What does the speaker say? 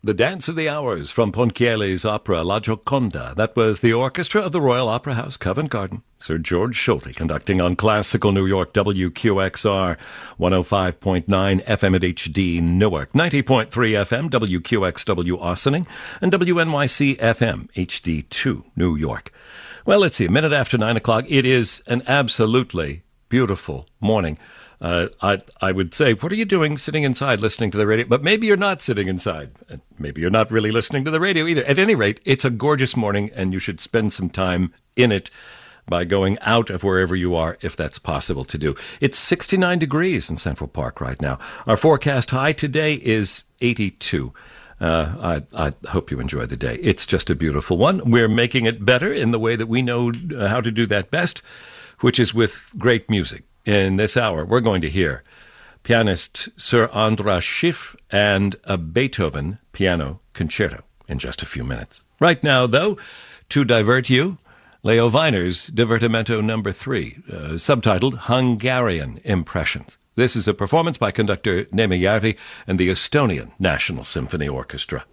The Dance of the Hours from Ponchielli's opera La Gioconda. That was the orchestra of the Royal Opera House, Covent Garden. Sir George Schulte conducting on classical New York, WQXR 105.9 FM at HD Newark, 90.3 FM WQXW Ossining, and WNYC FM HD2 New York. Well, let's see, a minute after 9 o'clock. It is an absolutely beautiful morning. I would say, what are you doing sitting inside listening to the radio? But maybe you're not sitting inside. Maybe you're not really listening to the radio either. At any rate, it's a gorgeous morning, and you should spend some time in it by going out of wherever you are, if that's possible to do. It's 69 degrees in Central Park right now. Our forecast high today is 82. I hope you enjoy the day. It's just a beautiful one. We're making it better in the way that we know how to do that best, which is with great music. In this hour, we're going to hear pianist Sir Andras Schiff and a Beethoven piano concerto in just a few minutes. Right now, though, to divert you, Leo Weiner's Divertimento No. 3, subtitled Hungarian Impressions. This is a performance by conductor Németh Järvi and the Estonian National Symphony Orchestra.